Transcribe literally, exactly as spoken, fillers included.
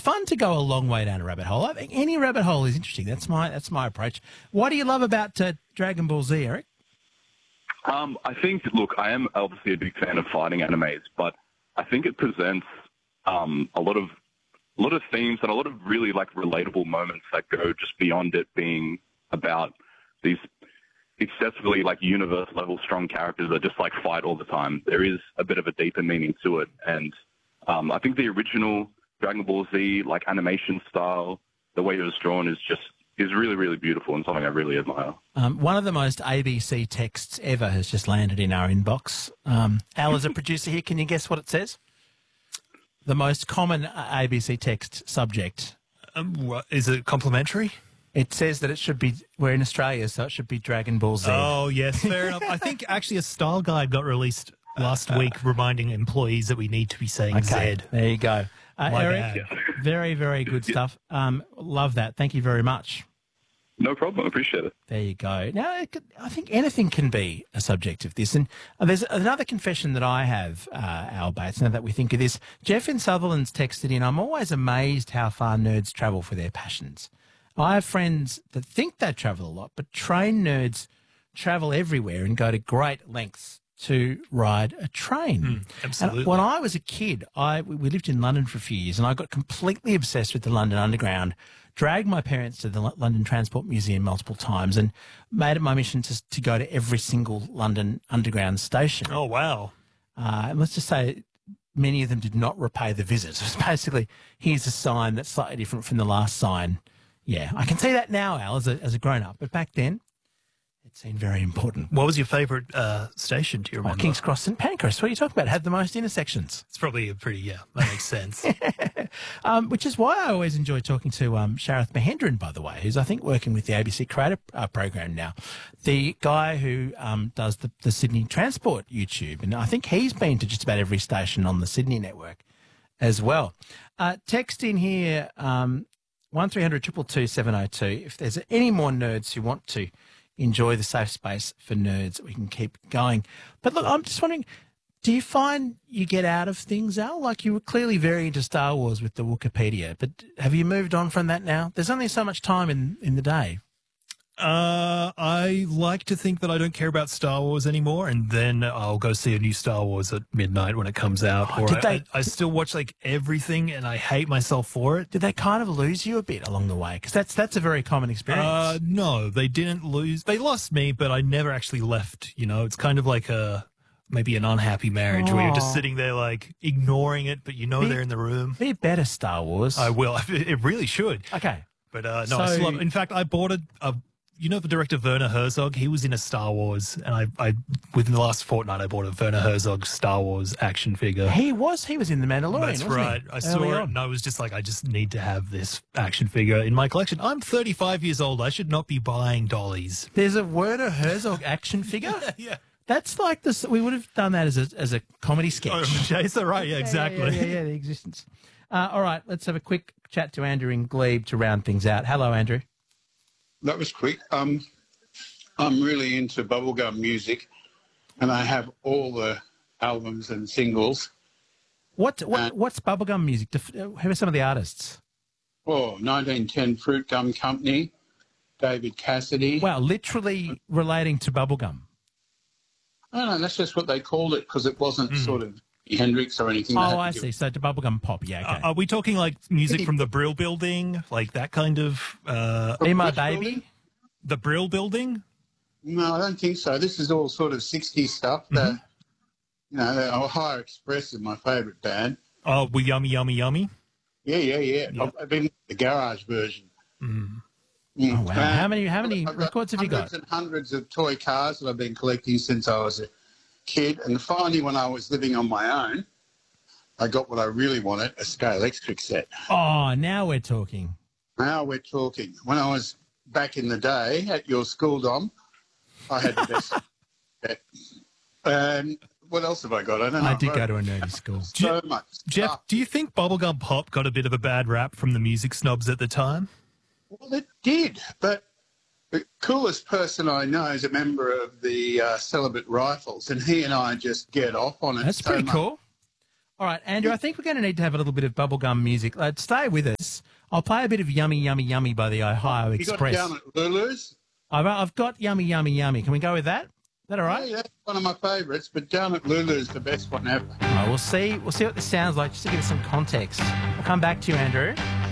fun to go a long way down a rabbit hole. I think any rabbit hole is interesting. That's my that's my approach. What do you love about uh, Dragon Ball Z, Eric? Um, I think, look, I am obviously a big fan of fighting animes, but I think it presents um, a lot of a lot of themes and a lot of really like relatable moments that go just beyond it being about these excessively like universe level strong characters that just like fight all the time. There is a bit of a deeper meaning to it, and um, I think the original Dragon Ball Z like animation style, the way it was drawn, is just is really, really beautiful and something I really admire. Um, one of the most A B C texts ever has just landed in our inbox. Um, Al, as a producer here, can you guess what it says? The most common A B C text subject. Um, what, is it complimentary? It says that it should be, we're in Australia, so it should be Dragon Ball Z. Oh, yes, fair enough. I think actually a style guide got released last uh, week reminding employees that we need to be saying okay, Z. There you go. Uh, My Eric, bad. very, very good stuff. Um, love that. Thank you very much. No problem. Appreciate it. There you go. Now, it could, I think anything can be a subject of this. And uh, there's another confession that I have, uh, Al Bates, now that we think of this. Jeff in Sutherland's texted in, I'm always amazed how far nerds travel for their passions. I have friends that think they travel a lot, but train nerds travel everywhere and go to great lengths to ride a train. Mm, absolutely. And when I was a kid, I we lived in London for a few years, and I got completely obsessed with the London Underground, dragged my parents to the L- London Transport Museum multiple times, and made it my mission to, to go to every single London Underground station. Oh, wow. Uh, and let's just say many of them did not repay the visit. So it's basically, here's a sign that's slightly different from the last sign. Yeah, I can see that now, Al, as a, as a grown-up. But back then, it seemed very important. What was your favourite uh, station, do you remember? Oh, King's Cross St Pancras. What are you talking about? It had the most intersections. It's probably a pretty, yeah, that makes sense. um, which is why I always enjoy talking to um, Sharath Mahendran, by the way, who's, I think, working with the A B C Creator uh, Program now. The guy who um, does the, the Sydney Transport YouTube. And I think he's been to just about every station on the Sydney network as well. Uh, text in here, um, one three hundred two two two seven oh two. If there's any more nerds who want to enjoy the safe space for nerds, we can keep going. But look, I'm just wondering, do you find you get out of things, Al? Like, you were clearly very into Star Wars with the Wikipedia, but have you moved on from that now? There's only so much time in, in the day. Uh, I like to think that I don't care about Star Wars anymore, and then I'll go see a new Star Wars at midnight when it comes out. Oh, or did I, they, I, I still watch like everything, and I hate myself for it. Did they kind of lose you a bit along the way? Because that's that's a very common experience. Uh, no, they didn't lose. They lost me, but I never actually left. You know, it's kind of like a maybe an unhappy marriage oh. where you're just sitting there like ignoring it, but you know be, they're in the room. Be better, Star Wars. I will. It really should. Okay, but uh, no, so, I still love. In fact, I bought a. a You know the director Werner Herzog? He was in a Star Wars, and I, I within the last fortnight, I bought a Werner Herzog Star Wars action figure. He was, he was in The Mandalorian, That's wasn't right. he? I saw Early it, on. and I was just like, I just need to have this action figure in my collection. I'm thirty-five years old. I should not be buying dollies. There's a Werner Herzog action figure? Yeah. That's like this. We would have done that as a as a comedy sketch. Oh, Jason, right? Yeah, exactly. Yeah, yeah, yeah, yeah, the existence. Uh, all right, let's have a quick chat to Andrew in Glebe to round things out. Hello, Andrew. That was quick. Um, I'm really into bubblegum music, and I have all the albums and singles. What what And, what's bubblegum music? Def- Who are some of the artists? oh, nineteen ten Fruit Gum Company, David Cassidy. Wow, literally relating to bubblegum. I don't know, that's just what they called it because it wasn't Mm. sort of Hendrix or anything. Oh, They had to I give- see. So to bubblegum pop, yeah, Uh, okay. are we talking like music from the Brill Building, like that kind of uh, Be My Which Baby? building? the Brill Building? No, I don't think so. This is all sort of sixties stuff. Mm-hmm. The, you know, the Ohio Express is my favourite band. Oh, we yummy, yummy, yummy. Yeah, yeah, yeah. Yeah. I've, I've been the garage version. Mm. Mm. Oh, wow. Uh, How many how many I've got records have you got? Hundreds and hundreds of toy cars that I've been collecting since I was a kid. And finally, when I was living on my own, I got what I really wanted, a Scale Electric set. Oh, now we're talking. Now we're talking. When I was back in the day at your school, Dom, I had the best set. And what else have I got? I don't know. I did I've go got to a nerdy school. so much Jeff, stuff. do you think bubblegum pop got a bit of a bad rap from the music snobs at the time? Well, it did, but the coolest person I know is a member of the uh, Celibate Rifles, and he and I just get off on it. That's so pretty much. cool. All right, Andrew, I think we're going to need to have a little bit of bubblegum music. Uh, stay with us. I'll play a bit of Yummy, Yummy, Yummy by the Ohio You got Express. it down at Lulu's? I've, I've got Yummy, Yummy, Yummy. Can we go with that? Is that all right? Yeah, that's one of my favourites, but down at Lulu's the best one ever. All right, we'll see. We'll see what this sounds like just to give us some context. I'll come back to you, Andrew.